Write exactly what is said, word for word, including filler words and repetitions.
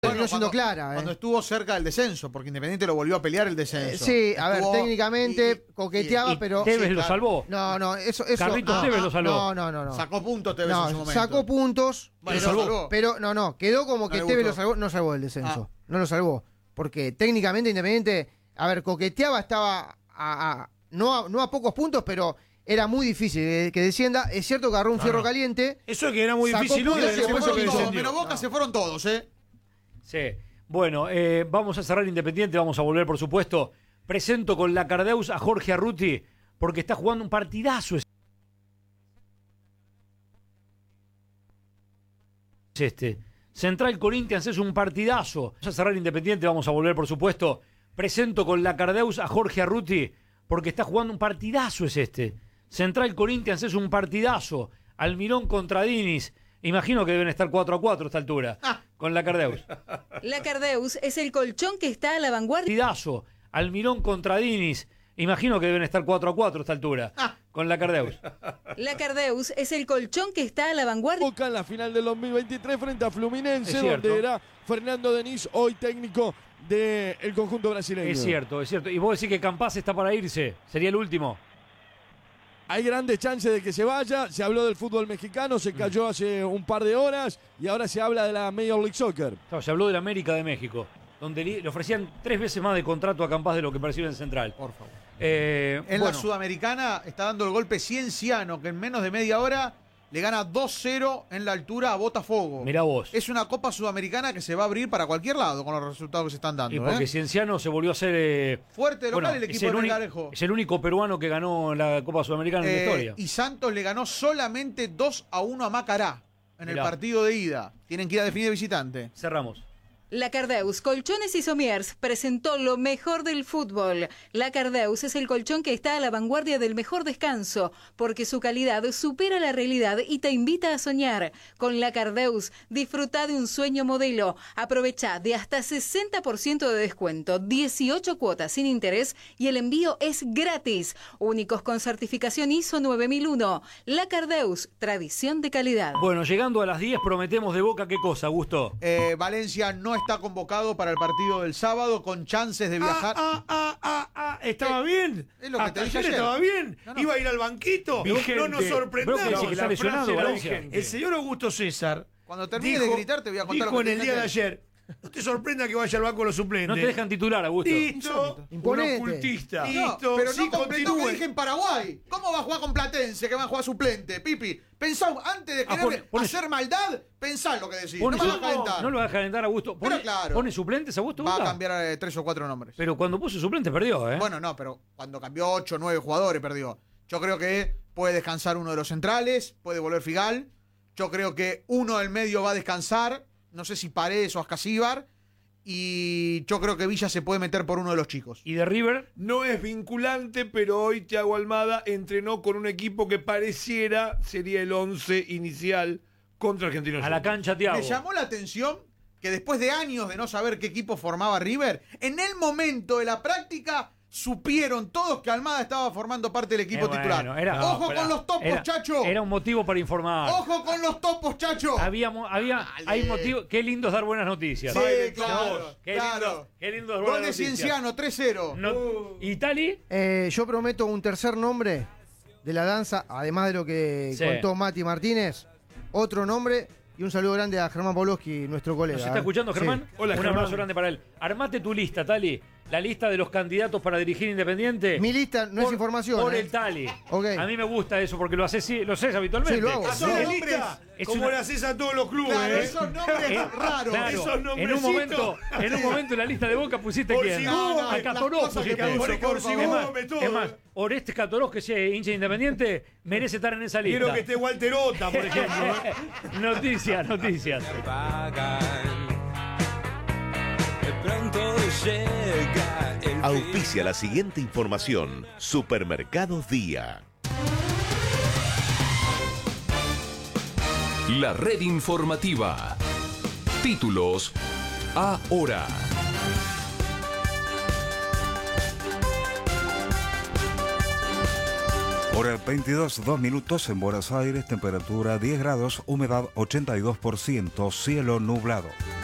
Terminó siendo cuando, clara. Cuando eh. estuvo cerca del descenso, porque Independiente lo volvió a pelear el descenso. Eh, sí, a ver, Estuvo- técnicamente y- coqueteaba, y- pero. Tevez sí, lo claro. salvó. No, no, eso. eso Carlitos ah, Tevez ah, lo salvó. No, no, no. no. Sacó puntos Tevez en su No, momento. sacó puntos, Bueno, pero, lo salvó. pero no, no, quedó como No que le Tevez lo gustó. salvó, no salvó el descenso, Ah. no lo salvó, porque técnicamente Independiente, a ver, coqueteaba, estaba a, a- no, a, no a pocos puntos, pero era muy difícil que, que descienda. Es cierto que agarró un No, fierro no. caliente. Eso es que era muy Sacó difícil, ¿no? puntos Desde y el Se después momento fueron que se todos, descendió. menos Boca No. se fueron todos, ¿eh? Sí. Bueno, eh, vamos a cerrar Independiente, vamos a volver, por supuesto. Presento con la Cardeus a Jorge Arruti, porque está jugando un partidazo. Es este. Central Corinthians es un partidazo. Vamos a cerrar Independiente, vamos a volver, por supuesto. Presento con la Cardeus a Jorge Arruti, porque está jugando un partidazo es este. Central Corinthians es un partidazo. Almirón contra Diniz. Imagino que deben estar cuatro a cuatro a esta altura. Con la Cardeus. La Cardeus es el colchón que está a la vanguardia. Partidazo. Almirón contra Diniz. Imagino que deben estar cuatro a cuatro a esta altura. Con la Cardeus. La Cardeus es el colchón que está a la vanguardia. Boca en la final del dos mil veintitrés frente a Fluminense, Es cierto. donde era Fernando Denis, hoy técnico del conjunto brasileño. Es cierto, es cierto. Y vos decís que Campaz está para irse. Sería el último. Hay grandes chances de que se vaya. Se habló del fútbol mexicano, se cayó hace un par de horas y ahora se habla de la Major League Soccer. Claro, se habló de la América de México, donde le ofrecían tres veces más de contrato a Campaz de lo que percibe en Central. Por favor. Eh, En bueno, la Sudamericana está dando el golpe Cienciano, que en menos de media hora le gana dos cero en la altura a Botafogo. mirá vos. Es una Copa Sudamericana que se va a abrir para cualquier lado con los resultados que se están dando. Y porque ¿eh? Cienciano se volvió a ser eh, Fuerte de local bueno, el es equipo el de uni- Melgarejo. Es el único peruano que ganó la Copa Sudamericana en la Eh, historia. y Santos le ganó solamente dos a uno a Macará en Mirá. el partido de ida. Tienen que ir a definir de visitante. Cerramos. La Cardeus, Colchones y Somiers, presentó lo mejor del fútbol. La Cardeus es el colchón que está a la vanguardia del mejor descanso, porque su calidad supera la realidad y te invita a soñar. Con la Cardeus, disfruta de un sueño modelo. Aprovecha de hasta sesenta por ciento de descuento, dieciocho cuotas sin interés y el envío es gratis. Únicos con certificación I S O nueve mil uno. La Cardeus, tradición de calidad. Bueno, llegando a las diez, prometemos de Boca qué cosa, Gusto. Eh, Valencia no está convocado para el partido del sábado con chances de viajar. Ah, ah, ah, ah, ¿estaba Eh, bien? es lo que Hasta te dije ayer ayer. estaba bien. No, no. Iba a ir al banquito. Vigente. No nos Pero sorprendamos. que dice que está La lesionado, frase era Valencia. vigente. El señor Augusto César. Cuando termine de gritar te voy a contar dijo lo en que el te día de dije ayer. No te sorprenda que vaya al banco de los suplentes. No te dejan titular, Augusto. Listo. Un Imponete. ocultista. No, Listo. pero sí, no completó que continúe. dije en Paraguay. ¿Cómo va a jugar con Platense que va a jugar suplente, Pipi? Pensá, antes de Ah, querer pone- pone- hacer maldad, pensá en lo que decís. Pone no me su- vas a calentar. no lo va a calentar, Augusto. Pero Pone, claro. ¿Pone suplentes, Augusto? Va a Boca? cambiar eh, tres o cuatro nombres. Pero cuando puso suplente perdió, ¿eh? Bueno, no, pero cuando cambió ocho o nueve jugadores perdió. Yo creo que puede descansar uno de los centrales, puede volver Figal. Yo creo que uno del medio va a descansar. No sé si Paredes o Ascasíbar. Y yo creo que Villa se puede meter por uno de los chicos. ¿Y de River? No es vinculante, pero hoy Thiago Almada entrenó con un equipo que pareciera sería el once inicial contra Argentinos. A la cancha, Thiago. Me llamó la atención que después de años de no saber qué equipo formaba River, en el momento de la práctica supieron todos que Almada estaba formando parte del equipo Eh, bueno, titular. era- Ojo no, con los topos, era, chacho. Era un motivo para informar. Ojo con los topos, chacho. Había, mo- había, Dale. hay motivo. Qué lindo es dar buenas noticias. Sí, Baile, claro, todos. Qué claro. lindo, qué lindo es dar Gol buenas de noticias. Cienciano, tres cero. No, ¿Itali? Eh, yo prometo un tercer nombre de la danza, además de lo que Sí. contó Mati Martínez. Otro nombre y un saludo grande a Germán Pavlovsky, nuestro colega. ¿Nos está escuchando, Sí. Germán? Hola, Un Germán. abrazo grande para él. Armate tu lista, Tali. La lista de los candidatos para dirigir Independiente. Mi lista no es Por- información. Por eh. el Tali. Ok. A mí me gusta eso porque lo haces, lo haces habitualmente. Sí, lo hago. ¿Haces No, la hombres, lista? es Como una- le haces a todos los clubes. Claro, ¿eh? esos nombres Eh, raros. Claro, Esos en un nombrecitos. momento, en un momento en la lista de Boca pusiste Por quién. si no, no, a las Catoró cosas que pusiste. puso, Por por si favor. Es más, Gómez, todo. es más, Oreste Catoró, que sea hincha de Independiente, merece estar en esa lista. Quiero que esté Walter Ota, por ejemplo. ¿eh? Noticias, noticias. pagan. De pronto llega el Auspicia la siguiente información. Supermercados Día. La red informativa. Títulos ahora. Hora veintidós, dos minutos en Buenos Aires, temperatura diez grados, humedad ochenta y dos por ciento, cielo nublado.